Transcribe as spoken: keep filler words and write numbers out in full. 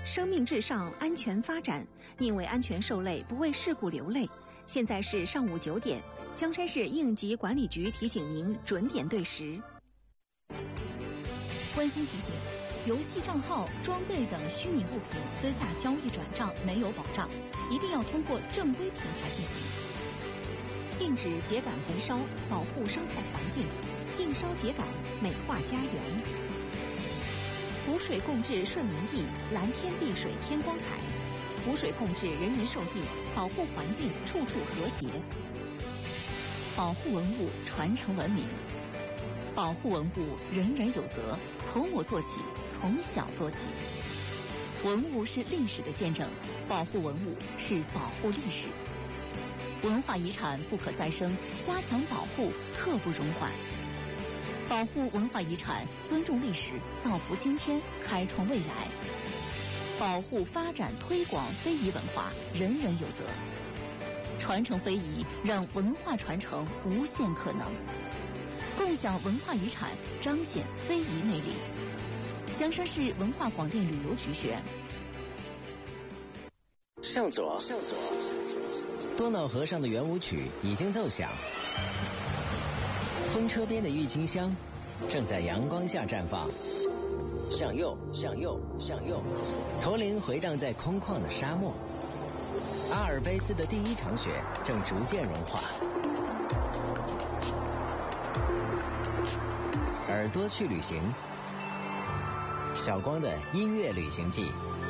生命至上，安全发展。宁为安全受累，不为事故流泪。现在是上午九点，江山市应急管理局提醒您准点对时。 温馨提醒：游戏账号、装备等虚拟物品私下交易转账没有保障，一定要通过正规平台进行。禁止秸秆焚烧，保护生态环境；禁烧秸秆，美化家园。湖水共治顺民意，蓝天碧水天光彩。湖水共治人人受益，保护环境处处和谐。 保护文物，传承文明。保护文物，人人有责，从我做起，从小做起。文物是历史的见证，保护文物是保护历史。文化遗产不可再生，加强保护刻不容缓。保护文化遗产，尊重历史，造福今天，开创未来。保护、发展、推广非遗文化，人人有责。传承非遗，让文化传承无限可能。共享文化遗产，彰显非遗魅力。江山市文化广电旅游局学院。 向左，向左，多瑙河上的圆舞曲已经奏响。风车边的郁金香正在阳光下绽放。向右，向右，向右，驼铃回荡在空旷的沙漠。阿尔卑斯的第一场雪正逐渐融化。耳朵去旅行，小光的音乐旅行记。